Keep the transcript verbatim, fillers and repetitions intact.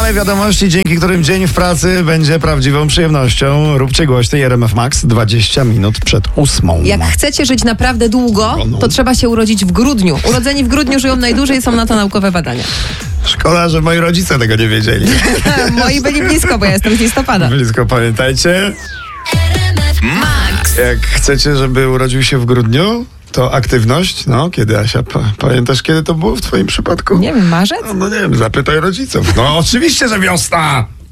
doskonałe wiadomości, dzięki którym dzień w pracy będzie prawdziwą przyjemnością. Róbcie głośny R M F Max dwadzieścia minut przed ósmą. Jak chcecie żyć naprawdę długo, to trzeba się urodzić w grudniu. Urodzeni w grudniu żyją najdłużej, są na to naukowe badania. Szkoda, że moi rodzice tego nie wiedzieli. Moi byli blisko, bo ja jestem z listopada. Blisko, pamiętajcie. Max. Jak chcecie, żeby urodził się w grudniu, to aktywność, no kiedy, Asia, pa, pamiętasz, kiedy to było w twoim przypadku? Nie wiem, marzec? No, no nie wiem, zapytaj rodziców. No oczywiście, że wiosna!